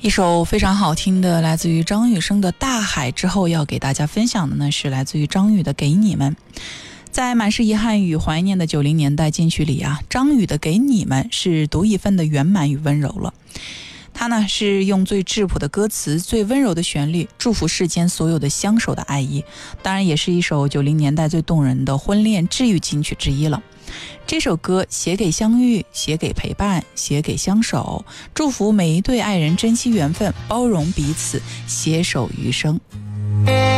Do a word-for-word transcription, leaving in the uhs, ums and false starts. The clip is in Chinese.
一首非常好听的来自于张雨生的《大海》之后，要给大家分享的呢是来自于张宇的《给你们》。在满是遗憾与怀念的九零年代金曲里啊，张宇的《给你们》是独一份的圆满与温柔了。他呢是用最质朴的歌词、最温柔的旋律，祝福世间所有的相守的爱意，当然也是一首九零年代最动人的婚恋治愈金曲之一了。这首歌写给相遇，写给陪伴，写给相守，祝福每一对爱人珍惜缘分，包容彼此，携手余生。